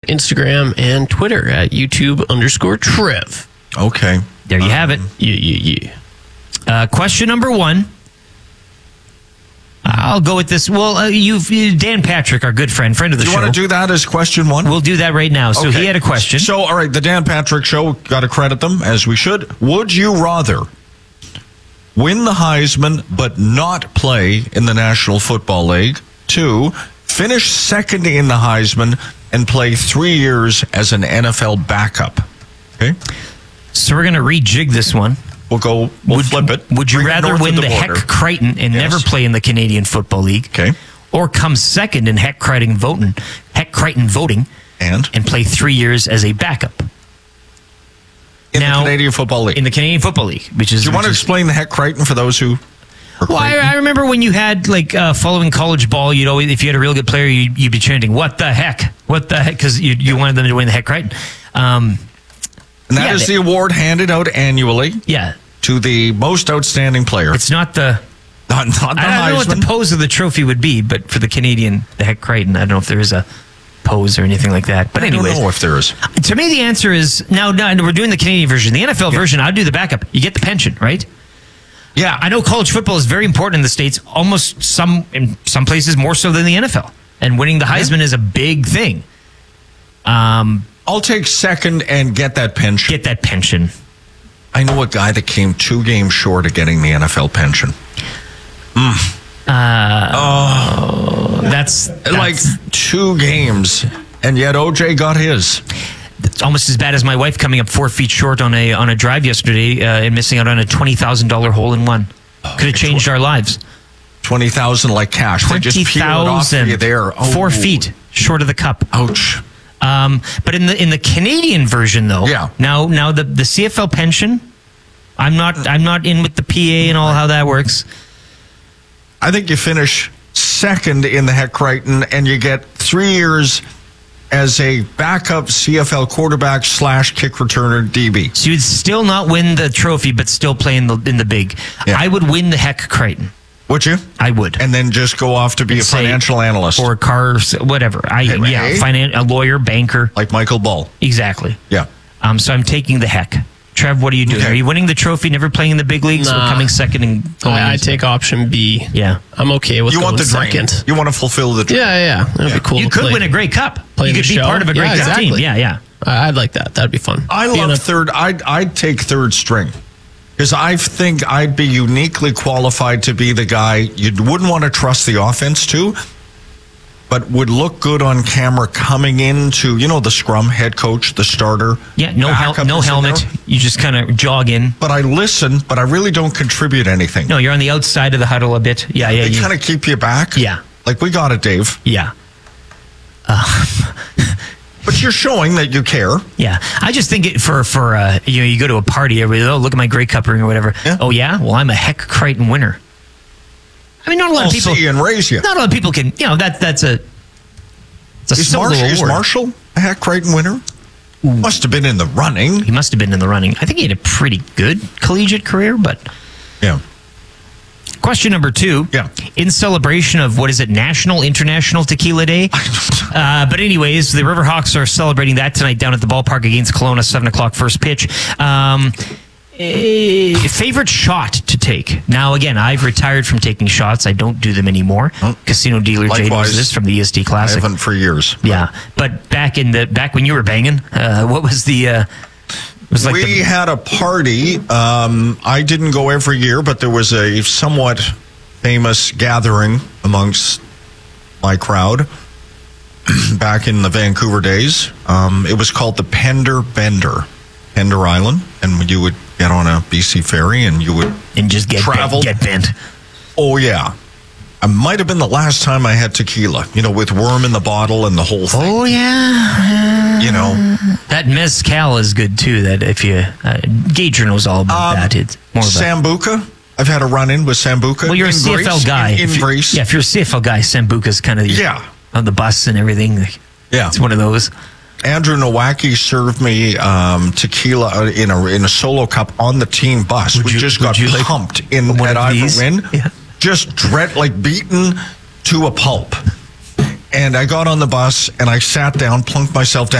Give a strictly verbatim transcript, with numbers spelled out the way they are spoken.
Instagram and Twitter at YouTube underscore Trev. Okay. There you um, have it. Yeah, yeah, yeah. Uh, question number one. I'll go with this. Well, uh, you've Dan Patrick, our good friend, friend of the show. Do you show. want to do that as question one? We'll do that right now. So okay. he had a question. So, all right, the Dan Patrick Show, got to credit them, as we should. Would you rather win the Heisman but not play in the National Football League? Two, finish second in the Heisman and play three years as an N F L backup. Okay? So we're going to rejig this one. We'll go, we'll would, flip it. Would you rather win the, the Heck Crichton and yes. never play in the Canadian Football League? Okay. Or come second in Heck Crichton voting, Heck Crichton voting and? and play three years as a backup? In now, the Canadian Football League. In the Canadian Football League. Which is, Do you want to is, explain the Heck Crichton for those who... Well, I, I remember when you had, like, uh, following college ball, you'd always, if you had a real good player, you'd, you'd be chanting, what the heck? What the heck? Because you, you wanted them to win the Heck Crichton. Um, and that yeah, is they, the award handed out annually. Yeah. To the most outstanding player. It's not the... Not, not the I don't know what the pose of the trophy would be, but for the Canadian, the Heck Crichton, I don't know if there is a pose or anything like that. But anyways, I don't know if there is. To me, the answer is, now, now we're doing the Canadian version. The N F L yeah. version, I'd do the backup. You get the pension, right? Yeah. I know college football is very important in the States, almost some in some places more so than the N F L. And winning the Heisman yeah. is a big thing. Um, I'll take second and get that pension. Get that pension. I know a guy that came two games short of getting the N F L pension. Mm. Uh, oh, that's, that's like two games, and yet O J got his. It's almost as bad as my wife coming up four feet short on a on a drive yesterday uh, and missing out on a twenty thousand dollar hole in one. Could have changed our lives. Twenty thousand like cash. Twenty thousand there. Oh. Four feet short of the cup. Ouch. Um, but in the in the Canadian version, though, yeah. Now now the the C F L pension, I'm not I'm not in with the P A and all how that works. I think you finish second in the Heck Crichton and you get three years as a backup C F L quarterback slash kick returner D B. So you'd still not win the trophy, but still play in the in the big. Yeah. I would win the Heck Crichton. Would you? I would. And then just go off to be and a financial analyst. Or a car, whatever. I hey, Yeah, hey. Finan- a lawyer, banker. Like Michael Ball. Exactly. Yeah. Um. So I'm taking the Heck. Trev, what are you doing? Okay. Are you winning the trophy, never playing in the big leagues, nah. or coming second and going I, I take option B. Yeah. I'm okay with you going want the second. Dream. You want to fulfill the dream. Yeah, yeah. That'd yeah. be cool. You could play, win a great cup. You could be show. part of a great yeah, cup exactly. team. Yeah, yeah. I'd like that. That'd be fun. I Being love a, third. I'd, I'd take third string. Because I think I'd be uniquely qualified to be the guy you wouldn't want to trust the offense to, but would look good on camera coming into, you know, the scrum, head coach, the starter. Yeah, no, hel- no helmet. You just kind of jog in. But I listen, but I really don't contribute anything. No, you're on the outside of the huddle a bit. Yeah, yeah. They you, kind of keep you back. Yeah. Like, we got it, Dave. Yeah. Uh, But you're showing that you care. Yeah. I just think it for, for uh, you know, you go to a party, everybody, oh, look at my Grey Cup ring or whatever. Yeah. Oh, yeah? Well, I'm a Heck Crichton winner. I mean, not a lot I'll of people. see you and raise you. Not a lot of people can, you know, that that's a, it's a is, solo Marshall, is award. Marshall a Heck Crichton winner? Ooh. Must have been in the running. He must have been in the running. I think he had a pretty good collegiate career, but. Yeah. Question number two. Yeah. In celebration of, what is it, National International Tequila Day? uh, but anyways, the Riverhawks are celebrating that tonight down at the ballpark against Kelowna, seven o'clock first pitch. Um, a favorite shot to take? Now, again, I've retired from taking shots. I don't do them anymore. Oh. Casino dealer Jay knows this from the E S D Classic. I haven't for years. But. Yeah. But back in the back when you were banging, uh, what was the... Uh, Was like we the- had a party. Um, I didn't go every year, but there was a somewhat famous gathering amongst my crowd back in the Vancouver days. Um, it was called the Pender Bender, Pender Island, and you would get on a B C ferry and you would and just get travel. Bent, get bent. Oh yeah. It might have been the last time I had tequila, you know, with worm in the bottle and the whole thing. Oh, yeah. You know. That mezcal is good, too. That if you... Uh, Gager knows all about um, that. It's more of a... Sambuca. I've had a run-in with Sambuca. Well, you're in a C F L Greece, guy. In, in Greece. Yeah, if you're a C F L guy, Sambuca's kind of... The, yeah. On the bus and everything. Yeah. It's one of those. Andrew Nowacki served me um, tequila in a in a solo cup on the team bus. Would we you, just got pumped like in at Ivor Wynn. Yeah. Just dread, like beaten to a pulp. And I got on the bus and I sat down, plunked myself down.